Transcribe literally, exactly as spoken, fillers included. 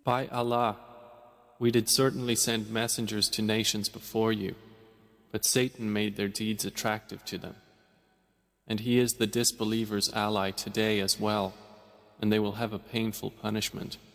By Allah, we did certainly send messengers to nations before you, but Satan made their deeds attractive to them. And he is the disbelievers' ally today as well, and they will have a painful punishment.